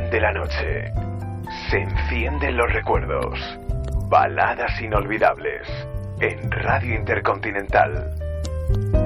desciende la noche. Se encienden los recuerdos. Baladas inolvidables en Radio Intercontinental.